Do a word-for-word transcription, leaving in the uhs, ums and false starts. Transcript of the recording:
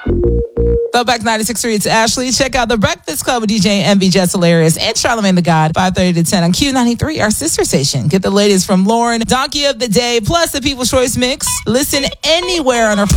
Throwback ninety-six point three, it's Ashley. Check out The Breakfast Club with D J M V Jess Hilarious and Charlamagne the God, five thirty to ten on Q ninety-three, our sister station. Get the latest from Lauren, Donkey of the Day, plus the People's Choice Mix. Listen anywhere on our